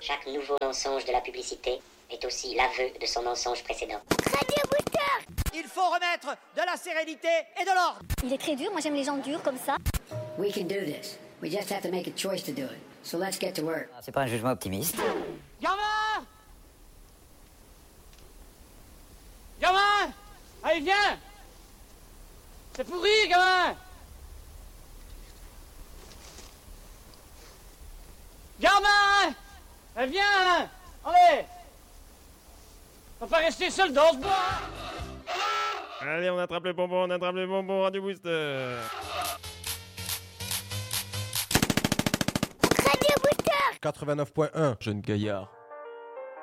Chaque nouveau mensonge de la publicité est aussi l'aveu de son mensonge précédent. Radio Booster. Il faut remettre de la sérénité et de l'ordre. Il est très dur, moi j'aime les gens durs comme ça. We can do this. We just have to make a choice to do it. So let's get to work. C'est pas un jugement optimiste. Gamin! Gamin! Allez, viens! C'est pourri, gamin! Gamin! Allez, viens! Allez! On va pas rester seul dans ce bois! Allez, on attrape les bonbons, Radio Booster. Radio Booster. 89.1, jeune gaillard.